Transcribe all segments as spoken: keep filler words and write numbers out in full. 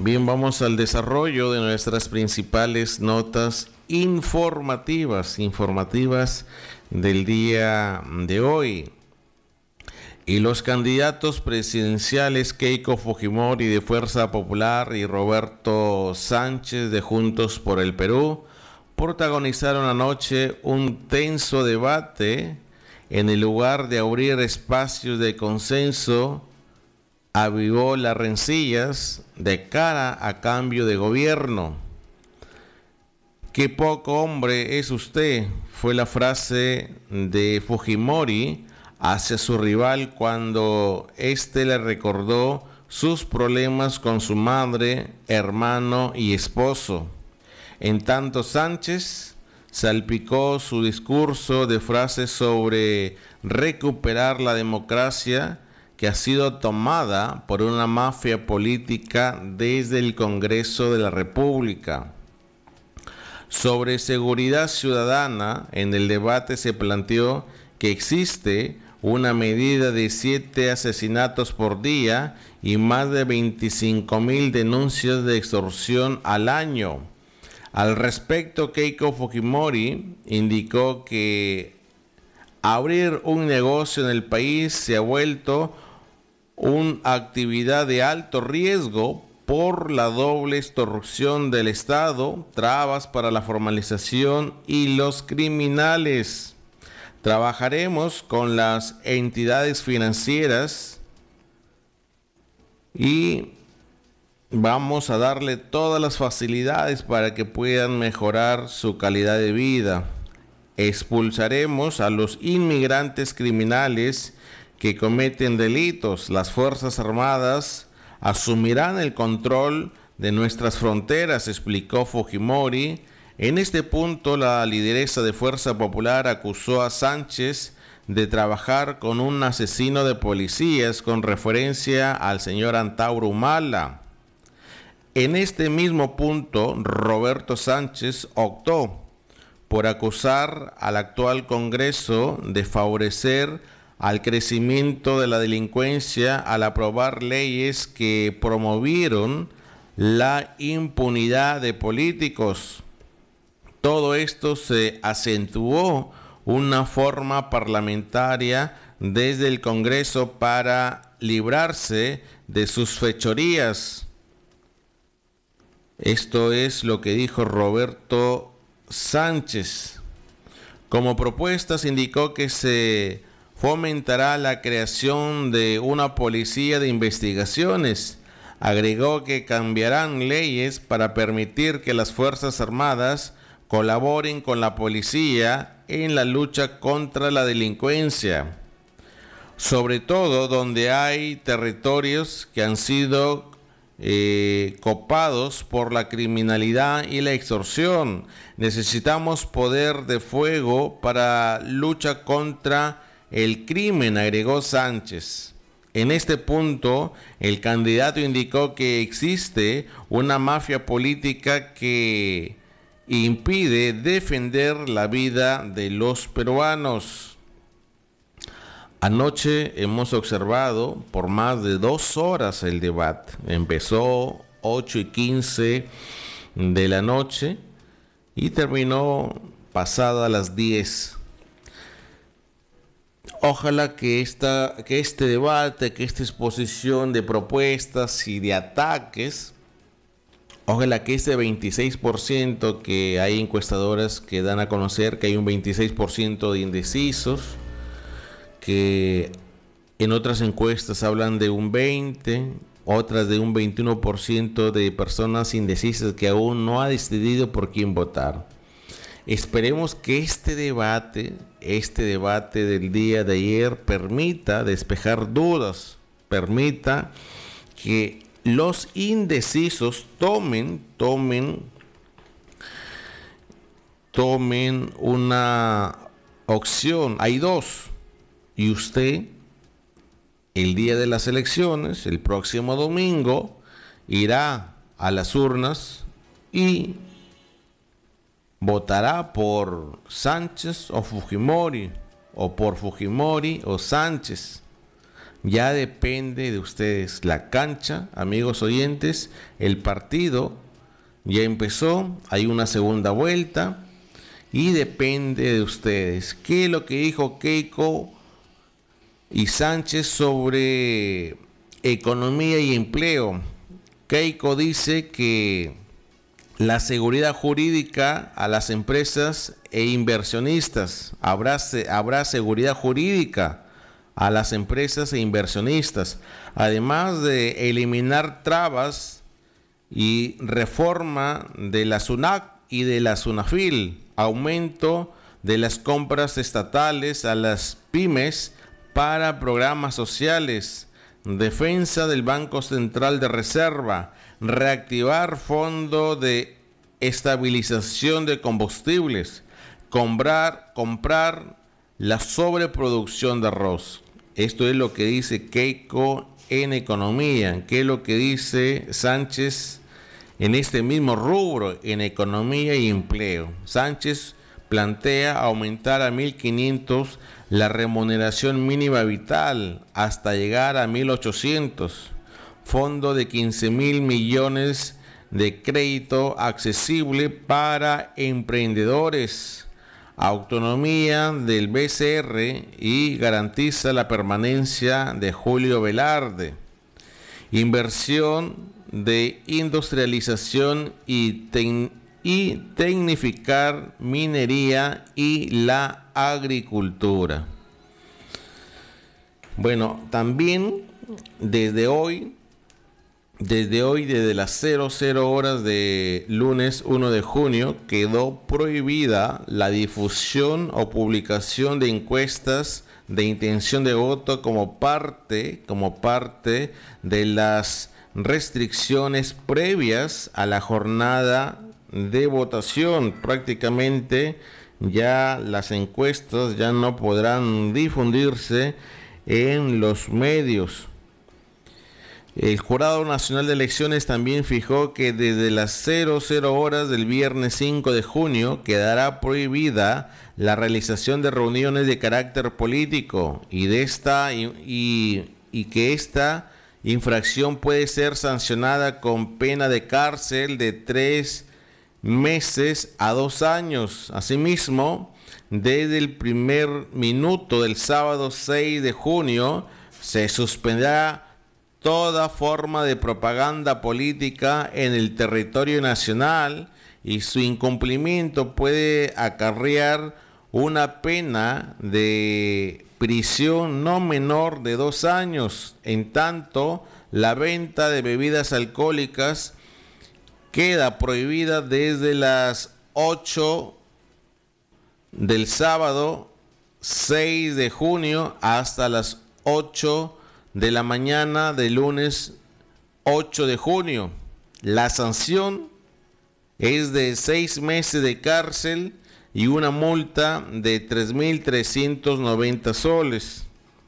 Bien, vamos al desarrollo de nuestras principales notas informativas, informativas del día de hoy. Y los candidatos presidenciales Keiko Fujimori de Fuerza Popular y Roberto Sánchez de Juntos por el Perú protagonizaron anoche un tenso debate en el lugar de abrir espacios de consenso. Avivó las rencillas de cara a cambio de gobierno. Qué poco hombre es usted, fue la frase de Fujimori hacia su rival cuando éste le recordó sus problemas con su madre, hermano y esposo. En tanto, Sánchez salpicó su discurso de frases sobre recuperar la democracia que ha sido tomada por una mafia política desde el Congreso de la República. Sobre seguridad ciudadana, en el debate se planteó que existe una medida de siete asesinatos por día y más de veinticinco mil denuncias de extorsión al año. Al respecto, Keiko Fujimori indicó que abrir un negocio en el país se ha vuelto una actividad de alto riesgo por la doble extorsión del Estado, trabas para la formalización y los criminales. Trabajaremos con las entidades financieras y vamos a darle todas las facilidades para que puedan mejorar su calidad de vida. Expulsaremos a los inmigrantes criminales que cometen delitos. Las Fuerzas Armadas asumirán el control de nuestras fronteras, explicó Fujimori. En este punto, la lideresa de Fuerza Popular acusó a Sánchez de trabajar con un asesino de policías con referencia al señor Antauro Humala. En este mismo punto, Roberto Sánchez optó por acusar al actual Congreso de favorecer al crecimiento de la delincuencia al aprobar leyes que promovieron la impunidad de políticos. Todo esto se acentuó una forma parlamentaria desde el Congreso para librarse de sus fechorías. Esto es lo que dijo Roberto Sánchez. Como propuestas indicó que se fomentará la creación de una policía de investigaciones. Agregó que cambiarán leyes para permitir que las Fuerzas Armadas colaboren con la policía en la lucha contra la delincuencia, sobre todo donde hay territorios que han sido eh, copados por la criminalidad y la extorsión. Necesitamos poder de fuego para lucha contra el crimen, agregó Sánchez. En este punto, el candidato indicó que existe una mafia política que impide defender la vida de los peruanos. Anoche hemos observado por más de dos horas el debate. Empezó ocho y quince de la noche y terminó pasada las diez. Ojalá que, esta, que este debate, que esta exposición de propuestas y de ataques, ojalá que ese veintiséis por ciento que hay encuestadoras que dan a conocer que hay un veintiséis por ciento de indecisos, que en otras encuestas hablan de un veinte por ciento, otras de un veintiuno por ciento de personas indecisas que aún no ha decidido por quién votar. Esperemos que este debate, este debate del día de ayer permita despejar dudas, permita que los indecisos tomen, tomen, tomen una opción. Hay dos. Y usted, el día de las elecciones, el próximo domingo, irá a las urnas y votará por Sánchez o Fujimori, o por Fujimori o Sánchez. Ya depende de ustedes. La cancha, amigos oyentes, el partido ya empezó, hay una segunda vuelta y depende de ustedes. ¿Qué es lo que dijo Keiko y Sánchez sobre economía y empleo? Keiko dice que la seguridad jurídica a las empresas e inversionistas. Habrá, habrá seguridad jurídica a las empresas e inversionistas, además de eliminar trabas y reforma de la SUNAC y de la SUNAFIL, aumento de las compras estatales a las pymes para programas sociales, defensa del Banco Central de Reserva, reactivar fondo de estabilización de combustibles, comprar, comprar la sobreproducción de arroz. Esto es lo que dice Keiko en economía. ¿Qué es lo que dice Sánchez en este mismo rubro, en economía y empleo? Sánchez plantea aumentar a mil quinientos la remuneración mínima vital hasta llegar a mil ochocientos. Fondo de quince mil millones de crédito accesible para emprendedores. Autonomía del B C R y garantiza la permanencia de Julio Velarde. Inversión de industrialización y, tec- y tecnificar minería y la agricultura. Bueno, también desde hoy, desde hoy, desde las cero cero horas de lunes uno de junio, quedó prohibida la difusión o publicación de encuestas de intención de voto como parte, como parte de las restricciones previas a la jornada de votación. Prácticamente ya las encuestas ya no podrán difundirse en los medios. El Jurado Nacional de Elecciones también fijó que desde las cero cero horas del viernes cinco de junio quedará prohibida la realización de reuniones de carácter político y de esta y, y, y que esta infracción puede ser sancionada con pena de cárcel de tres meses a dos años. Asimismo, desde el primer minuto del sábado seis de junio se suspenderá toda forma de propaganda política en el territorio nacional y su incumplimiento puede acarrear una pena de prisión no menor de dos años. En tanto, la venta de bebidas alcohólicas queda prohibida desde las ocho del sábado seis de junio hasta las ocho de la mañana del lunes ocho de junio. La sanción es de seis meses de cárcel y una multa de tres mil trescientos noventa soles.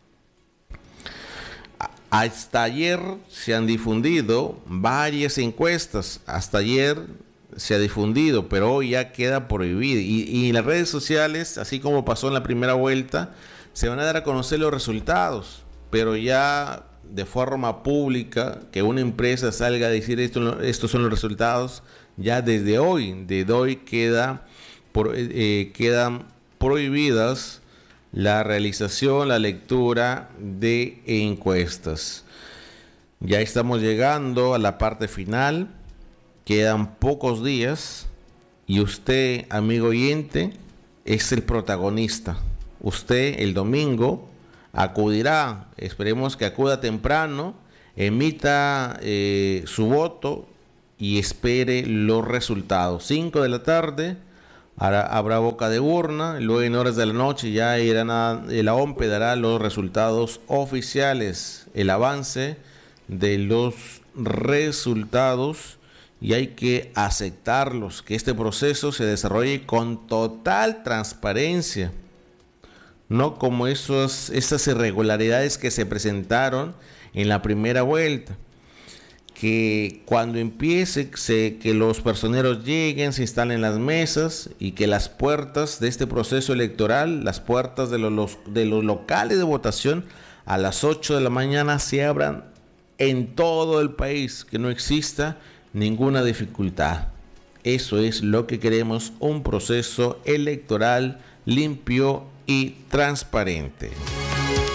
Hasta ayer se han difundido varias encuestas, hasta ayer se ha difundido, pero hoy ya queda prohibido. Y, y en las redes sociales, así como pasó en la primera vuelta, se van a dar a conocer los resultados, pero ya de forma pública, que una empresa salga a decir esto, estos son los resultados, ya desde hoy, desde hoy queda, por, eh, quedan prohibidas la realización, la lectura de encuestas. Ya estamos llegando a la parte final, quedan pocos días y usted, amigo oyente, es el protagonista. Usted el domingo acudirá, esperemos que acuda temprano, emita eh, su voto y espere los resultados. cinco de la tarde hará, habrá boca de urna, luego en horas de la noche ya irán a, la O M P E dará los resultados oficiales, el avance de los resultados, y hay que aceptarlos, que este proceso se desarrolle con total transparencia, no como esos, esas irregularidades que se presentaron en la primera vuelta, que cuando empiece, se, que los personeros lleguen, se instalen las mesas y que las puertas de este proceso electoral, las puertas de los, de los locales de votación, a las ocho de la mañana se abran en todo el país, que no exista ninguna dificultad. Eso es lo que queremos, un proceso electoral limpio y transparente.